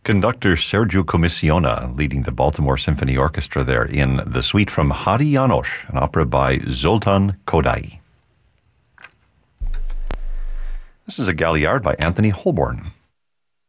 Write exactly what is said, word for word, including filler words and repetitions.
Conductor Sergiu Comisiona leading the Baltimore Symphony Orchestra there in the suite from Hari János, an opera by Zoltán Kodály. This is a Galliard by Anthony Holborn.